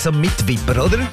ist so Mitwipper, oder?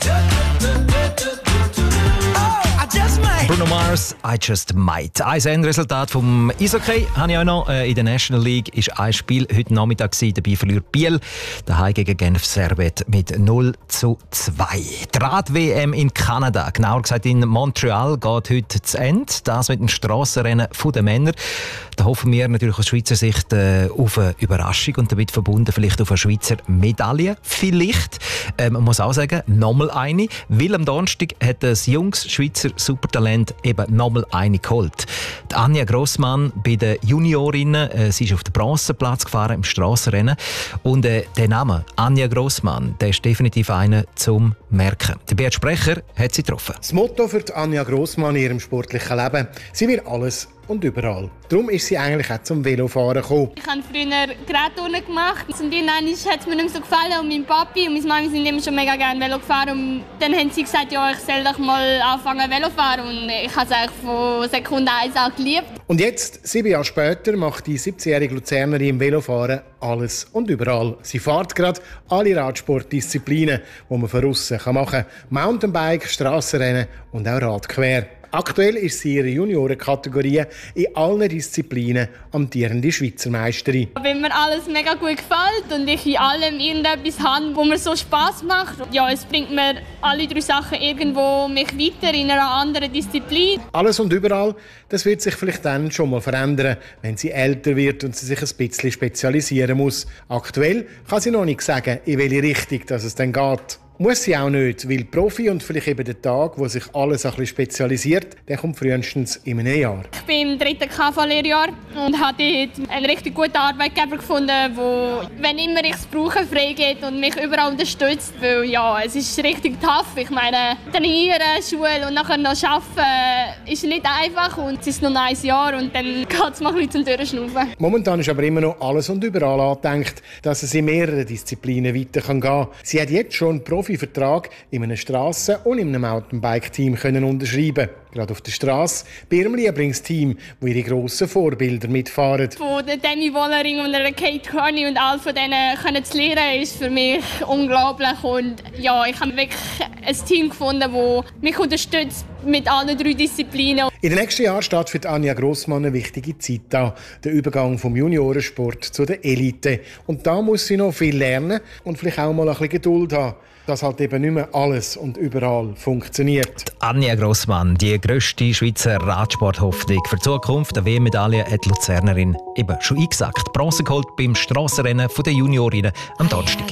Bruno Mars, I Just Might. Ein Endresultat vom Eishockey habe ich auch noch. In der National League ist ein Spiel heute Nachmittag gewesen. Dabei verliert Biel daheim gegen Genf Servette mit 0:2. Die Rad-WM in Kanada, genauer gesagt in Montreal, geht heute zu Ende. Das mit dem Strassenrennen der Männer. Da hoffen wir natürlich aus Schweizer Sicht auf eine Überraschung und damit verbunden vielleicht auf eine Schweizer Medaille. Vielleicht, man muss auch sagen, nochmal eine. Weil am Donnerstag hat das junges Schweizer Supertalent eben nochmal eine geholt. Die Anja Grossmann bei den Juniorinnen, sie ist auf den Bronzeplatz gefahren im Strassenrennen. Und der Name Anja Grossmann, der ist definitiv einer zum Merken. Der Beat Sprecher hat sie getroffen. Das Motto für die Anja Grossmann in ihrem sportlichen Leben: sie will alles und überall. Darum ist sie eigentlich auch zum Velofahren gekommen. Ich habe früher Gerätturnen gemacht und dann hat es mir nicht mehr so gefallen. Und mein Papi und meine Mami sind immer schon mega gerne Velo gefahren. Und dann haben sie gesagt, ja, ich soll doch mal anfangen Velo fahren. Und ich habe es eigentlich von Sekunde 1 auch geliebt. Und jetzt, 7 Jahre später, macht die 17-jährige Luzernerin im Velofahren alles und überall. Sie fährt gerade alle Radsportdisziplinen, die man von aussen machen kann. Mountainbike, Strassenrennen und auch Radquer. Aktuell ist sie in ihrer Juniorenkategorie in allen Disziplinen amtierende Schweizer Meisterin. Wenn mir alles mega gut gefällt und ich in allem irgendetwas habe, wo mir so Spass macht, ja, es bringt mir alle 3 Sachen irgendwo mich weiter in einer anderen Disziplin. Alles und überall, das wird sich vielleicht dann schon mal verändern, wenn sie älter wird und sie sich ein bisschen spezialisieren muss. Aktuell kann sie noch nicht sagen, in welche Richtung es dann geht. Muss sie auch nicht, weil Profi und vielleicht eben der Tag, wo sich alles ein bisschen spezialisiert, der kommt frühestens in einem Jahr. Ich bin im 3. KV-Lehrjahr und habe dort einen richtig guten Arbeitgeber gefunden, der, wenn immer ich es brauche, freigeht und mich überall unterstützt. Weil ja, es ist richtig tough. Ich meine, trainieren, Schule und nachher noch arbeiten ist nicht einfach. Und es ist noch ein Jahr und dann geht es mal ein bisschen zum Durchschnaufen. Momentan ist aber immer noch alles und überall angedenkt, dass es in mehreren Disziplinen weiter gehen kann. Sie hat jetzt schon einen Profivertrag in einem Strassen- und in einem Mountainbike-Team unterschreiben. Gerade auf der Straße bei ihrem Lieblingsteam, wo ihre grossen Vorbilder mitfahren. Von der Demi Wollering und der Kate Carney und all von denen zu lernen, ist für mich unglaublich. Und ja, ich habe wirklich ein Team gefunden, das mich unterstützt mit allen 3 Disziplinen. In den nächsten Jahren steht für die Anja Grossmann eine wichtige Zeit an. Der Übergang vom Juniorensport zu der Elite. Und da muss sie noch viel lernen und vielleicht auch mal ein bisschen Geduld haben, dass halt eben nicht mehr alles und überall funktioniert. Die Anja Grossmann, die grösste Schweizer Radsporthoffnung für die Zukunft. Eine WM-Medaille hat die Luzernerin eben schon eingesagt. Bronze geholt beim Strassenrennen der Juniorinnen am Donnerstag.